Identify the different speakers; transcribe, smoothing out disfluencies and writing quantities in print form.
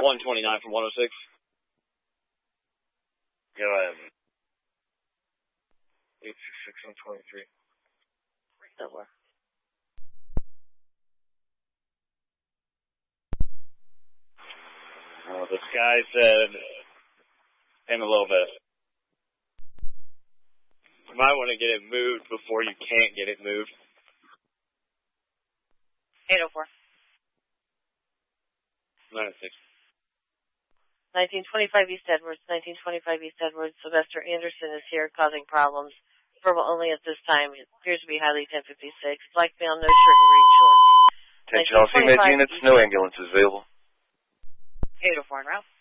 Speaker 1: 129 from 106.
Speaker 2: Go ahead. 866 123.
Speaker 3: Over.
Speaker 2: This guy said in a little bit. You might want to get it moved before you can't get it moved.
Speaker 3: 804.
Speaker 2: 96.
Speaker 3: 1925 East Edwards, 1925 East Edwards. Sylvester Anderson is here causing problems. Verbal only at this time. It appears to be highly 1056. Black male, no shirt and green shorts.
Speaker 4: Attention all female units, no ambulance is available.
Speaker 3: 804 en route.